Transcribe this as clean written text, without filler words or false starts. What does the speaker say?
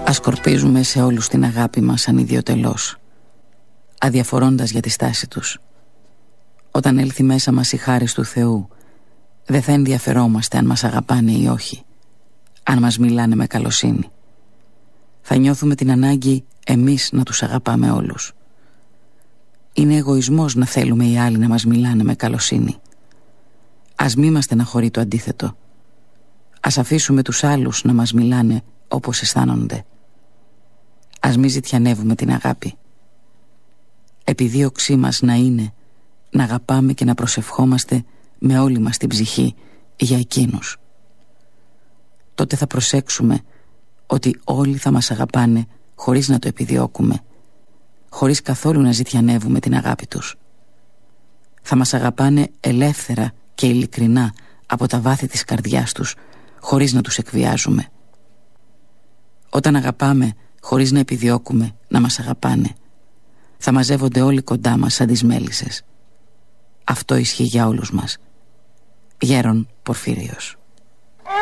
Ασκορπίζουμε σε όλους την αγάπη μας ανιδιοτελώς, αδιαφορώντας για τη στάση τους. Όταν έλθει μέσα μας η χάρις του Θεού, δεν θα ενδιαφερόμαστε αν μας αγαπάνε ή όχι, αν μας μιλάνε με καλοσύνη. Θα νιώθουμε την ανάγκη εμείς να τους αγαπάμε όλους. Είναι εγωισμός να θέλουμε οι άλλοι να μας μιλάνε με καλοσύνη. Ας μη μας στεναχωρεί το αντίθετο. Ας αφήσουμε τους άλλους να μας μιλάνε όπως αισθάνονται. Ας μη ζητιανεύουμε την αγάπη. Επιδίωξή μας να είναι να αγαπάμε και να προσευχόμαστε με όλη μας την ψυχή για εκείνους. Τότε θα προσέξουμε ότι όλοι θα μας αγαπάνε χωρίς να το επιδιώκουμε, χωρίς καθόλου να ζητιανεύουμε την αγάπη τους. Θα μας αγαπάνε ελεύθερα και ειλικρινά από τα βάθη της καρδιάς τους, χωρίς να τους εκβιάζουμε. Όταν αγαπάμε χωρίς να επιδιώκουμε να μας αγαπάνε, θα μαζεύονται όλοι κοντά μας σαν τις μέλισσες. Αυτό ισχύει για όλους μας. Γέρον Πορφύριος.